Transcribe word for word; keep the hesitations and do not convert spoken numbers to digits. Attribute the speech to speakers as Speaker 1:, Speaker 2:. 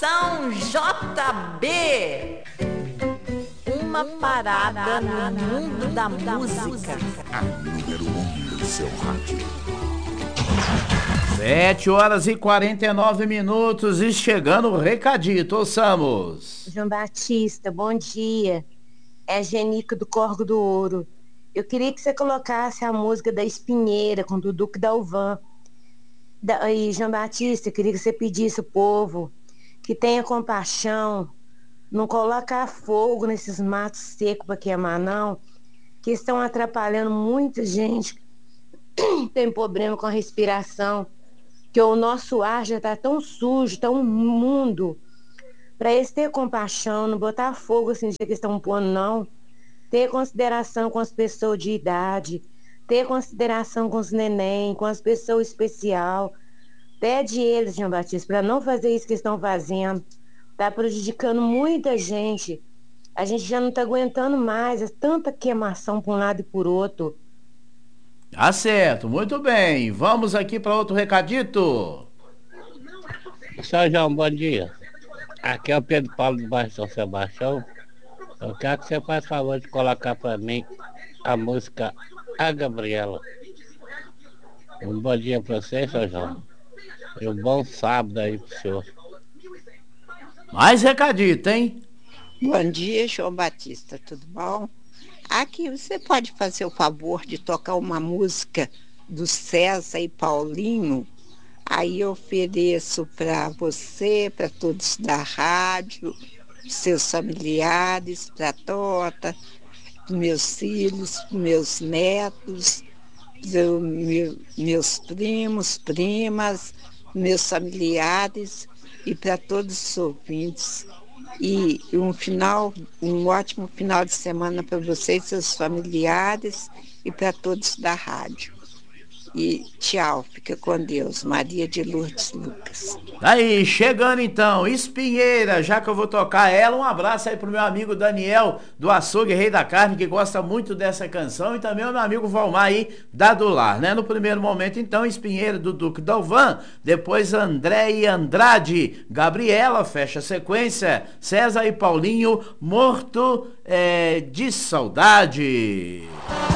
Speaker 1: Moção J B. Uma parada no mundo da música.
Speaker 2: A número um do seu rádio.
Speaker 3: Sete horas e quarenta e nove minutos e chegando o recadito, ouçamos.
Speaker 4: João Batista, bom dia. É a Genica do Corgo do Ouro. Eu queria que você colocasse a música da Espinheira com o Duque Dalvan. Da, e João Batista, eu queria que você pedisse ao povo que tenha compaixão, não colocar fogo nesses matos secos para queimar, não, que estão atrapalhando muita gente que tem problema com a respiração, que o nosso ar já está tão sujo, tão imundo, para eles ter compaixão, não botar fogo assim de que estão pondo, não, ter consideração com as pessoas de idade, ter consideração com os neném, com as pessoas especiais. Pede eles, João Batista, para não fazer isso que estão fazendo. Está prejudicando muita gente. A gente já não está aguentando mais. É tanta queimação por um lado e por outro.
Speaker 3: Tá certo, muito bem. Vamos aqui para outro recadito.
Speaker 5: São João, bom dia. Aqui é o Pedro Paulo do bairro São Sebastião. Eu quero que você faça favor de colocar para mim a música A Gabriela. Um bom dia para você, São João. E um bom sábado aí pro senhor.
Speaker 3: Mais recadito, hein?
Speaker 6: Bom dia, João Batista, tudo bom? Aqui você pode fazer o favor de tocar uma música do César e Paulinho. Aí eu ofereço para você, para todos da rádio, seus familiares, para a Tota, para meus filhos, para meus netos, para meu, meus primos, primas, meus familiares e para todos os ouvintes. E um final, um ótimo final de semana para vocês, seus familiares e para todos da rádio. E tchau, fica com Deus. Maria de Lourdes Lucas.
Speaker 3: Aí, chegando então, Espinheira, já que eu vou tocar ela, um abraço aí pro meu amigo Daniel, do Açougue Rei da Carne, que gosta muito dessa canção, e também o meu amigo Valmar aí, da do Lar, né? No primeiro momento, então, Espinheira do Duque Dalvan, depois André e Andrade, Gabriela, fecha a sequência, César e Paulinho, Morto é, de Saudade.